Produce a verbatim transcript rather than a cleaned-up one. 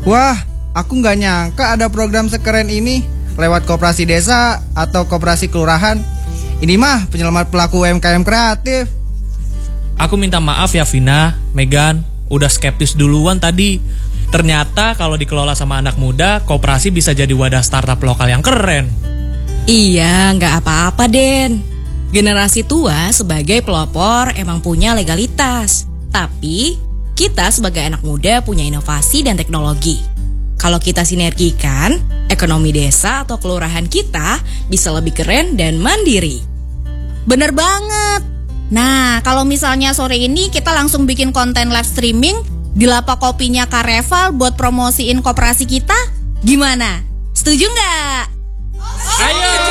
Wah, aku nggak nyangka ada program sekeren ini lewat koperasi desa atau koperasi kelurahan. Ini mah penyelamat pelaku U M K M kreatif. Aku minta maaf ya Vina, Megan, udah skeptis duluan tadi. Ternyata kalau dikelola sama anak muda, koperasi bisa jadi wadah startup lokal yang keren. Iya, nggak apa-apa Den. Generasi tua sebagai pelopor emang punya legalitas. Tapi kita sebagai anak muda punya inovasi dan teknologi. Kalau kita sinergikan, ekonomi desa atau kelurahan kita bisa lebih keren dan mandiri. Bener banget. Nah, kalau misalnya sore ini kita langsung bikin konten live streaming di lapak kopinya Kareval buat promosiin koperasi kita, gimana? Setuju nggak? Ayo!